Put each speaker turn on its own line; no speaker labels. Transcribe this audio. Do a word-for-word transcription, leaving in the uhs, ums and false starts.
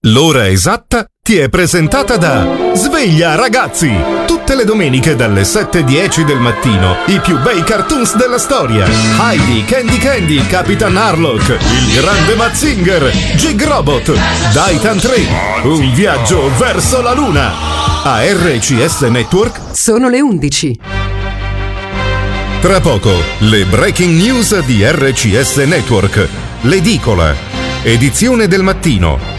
L'ora esatta ti è presentata da Sveglia ragazzi! Tutte le domeniche dalle sette e dieci del mattino i più bei cartoons della storia. Heidi, Candy Candy, Capitan Harlock, il grande Mazinger, Jig Robot, Daitan tre, un viaggio verso la luna. A R C S Network
sono le undici.
Tra poco le breaking news di R C S Network. L'edicola, edizione del mattino.